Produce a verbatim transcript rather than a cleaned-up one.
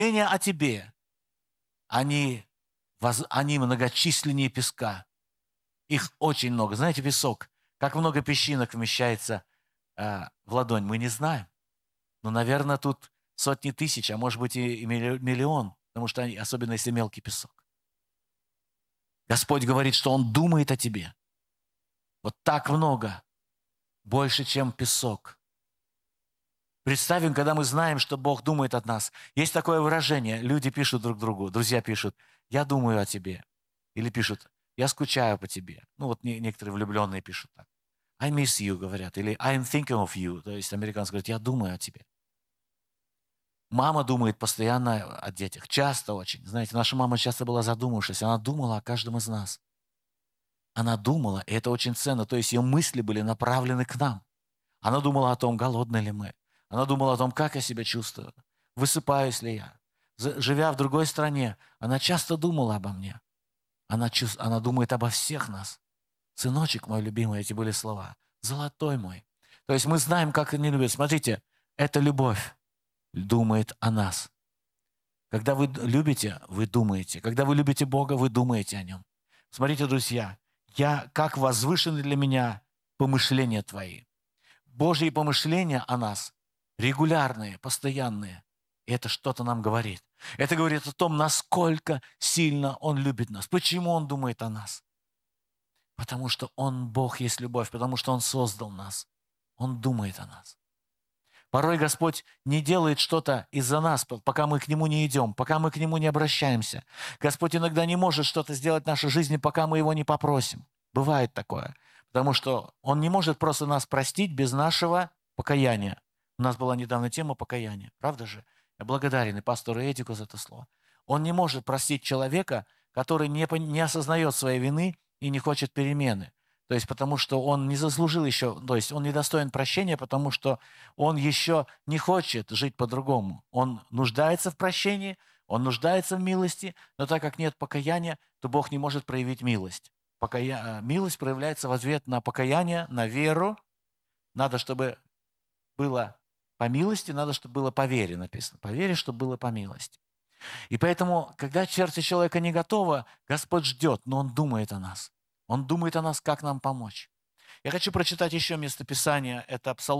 помышления о тебе, они, воз- они многочисленнее песка. Их очень много. Знаете, песок, как много песчинок вмещается э, в ладонь, мы не знаем. Но, наверное, тут сотни тысяч, а может быть и и милли- миллион, потому что они, особенно если мелкий песок. Господь говорит, что Он думает о тебе. Вот так много, больше, чем песок. Представим, когда мы знаем, что Бог думает о нас. Есть такое выражение, люди пишут друг другу, друзья пишут, я думаю о тебе. Или пишут, я скучаю по тебе. Ну вот не- некоторые влюбленные пишут так. I miss you, говорят. Или I'm thinking of you. То есть американцы говорят, я думаю о тебе. Мама думает постоянно о детях. Часто очень. Знаете, наша мама часто была задумавшись. Она думала о каждом из нас. Она думала, и это очень ценно. То есть ее мысли были направлены к нам. Она думала о том, голодны ли мы. Она думала о том, как я себя чувствую, высыпаюсь ли я. З- Живя в другой стране, она часто думала обо мне. Она, чувств... она думает обо всех нас. Сыночек мой любимый, эти были слова. Золотой мой. То есть мы знаем, как они любят. Смотрите, эта любовь думает о нас. Когда вы д- любите, вы думаете. Когда вы любите Бога, вы думаете о Нем. Смотрите, друзья, я, как возвышены для меня помышления твои. Божьи помышления о нас регулярные, постоянные. И это что-то нам говорит. Это говорит о том, насколько сильно Он любит нас. Почему Он думает о нас? Потому что Он, Бог, есть любовь, потому что Он создал нас. Он думает о нас. Порой Господь не делает что-то из-за нас, п- пока мы к Нему не идем, пока мы к Нему не обращаемся. Господь иногда не может что-то сделать в нашей жизни, пока мы Его не попросим. Бывает такое. Потому что Он не может просто нас простить без нашего покаяния. У нас была недавно тема покаяния. Правда же? Я благодарен и пастору Эдику за это слово. Он не может простить человека, который не, пон- не осознает своей вины и не хочет перемены. То есть потому что он не заслужил еще, то есть он недостоин прощения, потому что он еще не хочет жить по-другому. Он нуждается в прощении, он нуждается в милости, но так как нет покаяния, то Бог не может проявить милость. Покая... Милость проявляется в ответ на покаяние, на веру. Надо, чтобы было по милости, надо, чтобы было по вере написано. По вере, чтобы было по милости. И поэтому, когда сердце человека не готово, Господь ждет, но Он думает о нас. Он думает о нас, как нам помочь. Я хочу прочитать еще местописание. Это Псалом